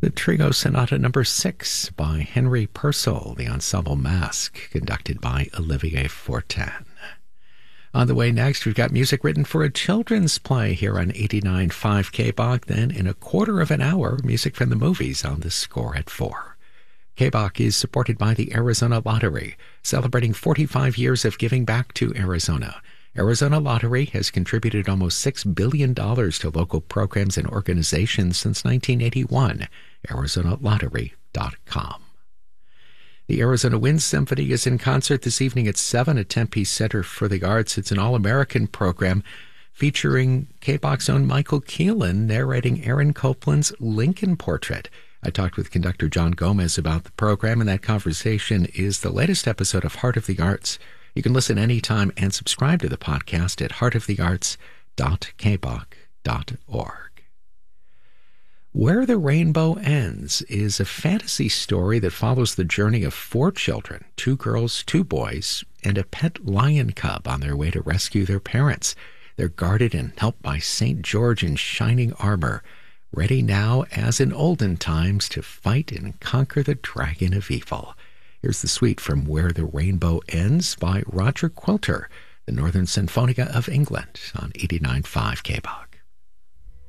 The Trio Sonata No. 6 by Henry Purcell, the ensemble Masque, conducted by Olivier Fortin. On the way next, we've got music written for a children's play here on 89.5 KBOK. Then, in a quarter of an hour, music from the movies on The Score at 4. KBOK is supported by the Arizona Lottery, celebrating 45 years of giving back to Arizona. Arizona Lottery has contributed almost $6 billion to local programs and organizations since 1981. ArizonaLottery.com. The Arizona Wind Symphony is in concert this evening at 7 at Tempe Center for the Arts. It's an all-American program featuring KBOK's own Michael Keelan narrating Aaron Copland's Lincoln Portrait. I talked with conductor John Gomez about the program, and that conversation is the latest episode of Heart of the Arts. You can listen anytime and subscribe to the podcast at heartofthearts.kbok.org. Where the Rainbow Ends is a fantasy story that follows the journey of 4 children, 2 girls, 2 boys, and a pet lion cub on their way to rescue their parents. They're guarded and helped by St. George in shining armor, ready now, as in olden times, to fight and conquer the dragon of evil. Here's the suite from Where the Rainbow Ends by Roger Quilter, the Northern Sinfonia of England, on 89.5 KBOK.